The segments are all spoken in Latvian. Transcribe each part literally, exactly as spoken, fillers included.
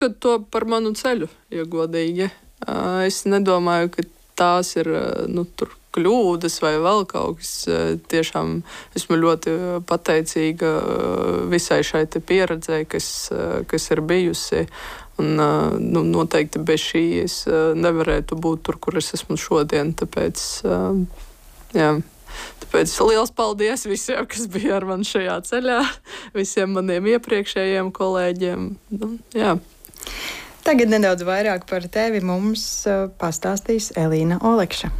To par manu ceļu, ja godīgi. Es nedomāju, ka tās ir nu, tur kļūdas vai vēl kaut kas. Tiešām esmu ļoti pateicīga visai šai pieredzei, kas, kas ir bijusi. Un, nu, noteikti bez šī es nevarētu būt tur, kur es esmu šodien. Tāpēc, jā. Tāpēc liels paldies visiem, kas bija ar mani šajā ceļā, visiem maniem iepriekšējiem kolēģiem. Nu, jā. Tagad nedaudz vairāk par tevi mums pastāstīs Elīna Olekša.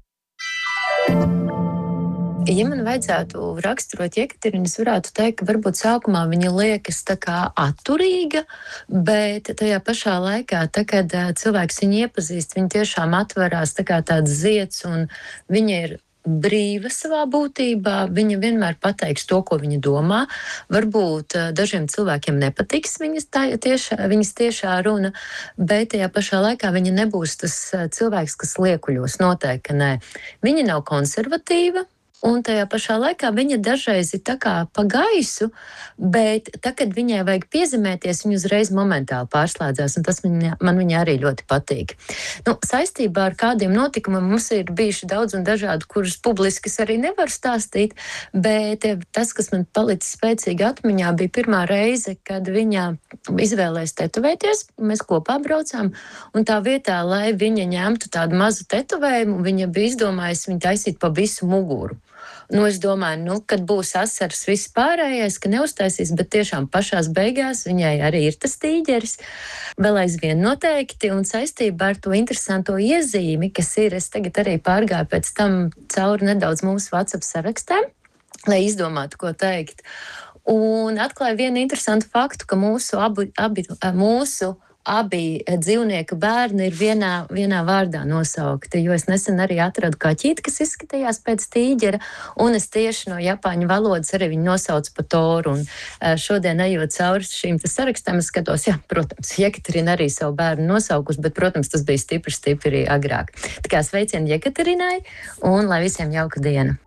Ja man vajadzētu raksturot Jekaterinu, es varētu teikt, ka varbūt sākumā viņa liekas tā kā atturīga, bet tajā pašā laikā, tā, kad cilvēks viņu iepazīst, viņa tiešām atverās tā kā tāds zieds, un viņa ir brīva savā būtībā. Viņa vienmēr pateiks to, ko viņa domā. Varbūt dažiem cilvēkiem nepatiks viņas, tā, tiešā, viņas tiešā runa, bet tajā pašā laikā viņa nebūs tas cilvēks, kas liekuļos. Noteikti, ka nē. Viņa nav konservatīva. Un tajā pašā laikā viņa dažreiz ir tā kā pa gaisu, bet tā, kad viņai vajag piezemēties, viņa uzreiz momentāli pārslēdzās, un tas viņa, man viņa arī ļoti patīk. Nu, saistībā ar kādiem notikumiem mums ir bijuši daudz un dažādi, kurus publiski es arī nevaru stāstīt, bet tas, kas man palicis spēcīgi atmiņā, bija pirmā reize, kad viņa izvēlējās tetovēties, mēs kopā braucām, un tā vietā, lai viņa ņemtu tādu mazu tetovējumu, viņa bija izdomājusi viņu taisīt pa visu muguru. Nu, es domāju, nu, kad būs asaras viss pārējais, ka neuztaisīs, bet tiešām pašās beigās viņai arī ir tas tīģeris. Vēl aizvien noteikti, un saistībā ar to interesanto iezīmi, kas ir, es tagad arī pārgāju pēc tam cauri nedaudz mūsu WhatsApp sarakstām, lai izdomātu, ko teikt. Un atklāju vienu interesantu faktu, ka mūsu abi, abi mūsu Abi dzīvnieku bērni ir vienā, vienā vārdā nosaukti, jo es nesen arī atradu kaķīti, kas izskatījās pēc tīģera, un es tieši no japāņu valodas arī viņu nosaucu pa Toru. Un šodien, ejot cauri šīm sarakstam, es skatos, jā, protams, Jekaterina arī savu bērnu nosaukus, bet, protams, tas bija stipri, stipri agrāk. Tā kā sveicieni Jekaterinai, un lai visiem jauka diena!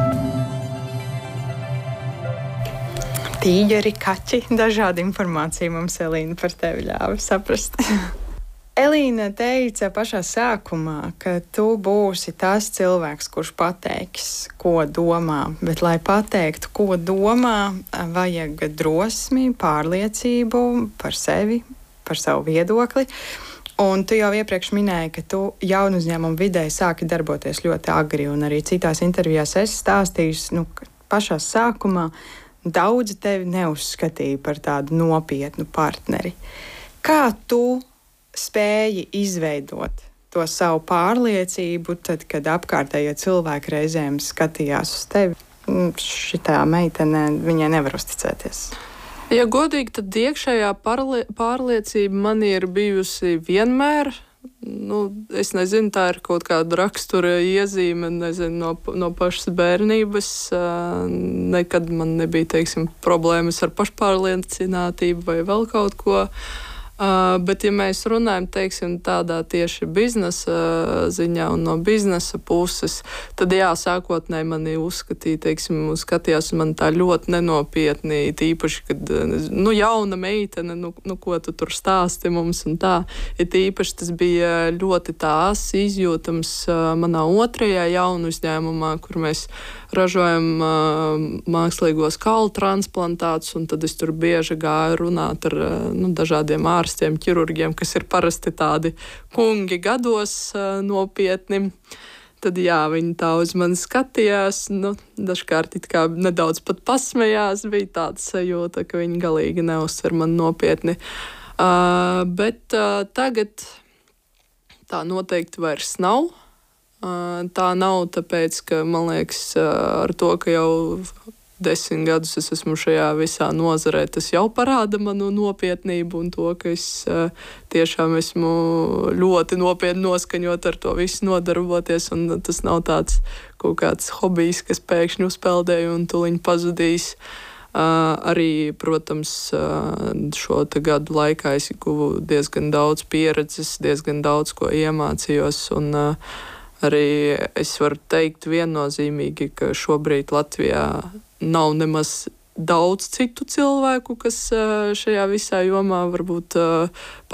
Tīģeri, kaķi, dažādi informācija mums Elīna par tevi ļāva saprast. Elīna teica pašā sākumā, ka tu būsi tas cilvēks, kurš pateiks, ko domā, bet, lai pateiktu, ko domā, vajag drosmi, pārliecību par sevi, par savu viedokli. Un tu jau iepriekš minēji, ka tu jaunu uzņēmumu vidē sāki darboties ļoti agri, un arī citās intervijās esi stājis, nu, pašā sākumā daudzi tevi neuzskatīja par tādu nopietnu partneri. Kā tu spēji izveidot to savu pārliecību, tad, kad apkārtējie cilvēki reizēm skatījās uz tevi? Šitā meitene, viņai nevar uzticēties. Ja godīgi, tad iekšējā pārlie- pārliecība man ir bijusi vienmēr. Nu, es nezinu, tā ir kaut kāda rakstura iezīme, nezinu, no, no pašas bērnības. Nekad man nebija, teiksim, problēmas ar pašpārliecinātību vai vēl kaut ko. Uh, bet, ja mēs runājam, teiksim, tādā tieši biznesa ziņā un no biznesa puses, tad jā, sākotnēji mani uzskatīja, teiksim, skatījās man tā ļoti nenopietni, tīpaši, kad, nu, jauna meitene, nu, nu, ko tu tur stāsti mums un tā. Ja tīpaši tas bija ļoti tās izjūtams uh, manā otrajā jaunu uzņēmumā, kur mēs ražojam uh, mākslīgos kaulu transplantātus, un tad es tur bieži gāju runāt ar uh, nu, dažādiem ārstiem, ķirurģiem, kas ir parasti tādi kungi gados uh, nopietni. Tad jā, viņi tā uz mani skatījās, nu, dažkārt it kā nedaudz pat pasmējās, bija tāda sajūta, ka viņi galīgi neuztver mani nopietni. Uh, bet uh, tagad tā noteikti vairs nav. Tā nav tāpēc, ka, man liekas, ar to, ka jau desmit gadus es esmu šajā visā nozarē, tas jau parāda manu nopietnību un to, ka es tiešām esmu ļoti nopietni noskaņot ar to visu nodarboties, un tas nav tāds kaut kāds hobijs, kas pēkšņi uzpeldēja un tuliņ pazudīs. Uh, arī, protams, uh, šo gadu laikā es guvu diezgan daudz pieredzes, diezgan daudz ko iemācījos, un uh, arī es varu teikt viennozīmīgi, ka šobrīd Latvijā nav nemaz daudz citu cilvēku, kas šajā visā jomā varbūt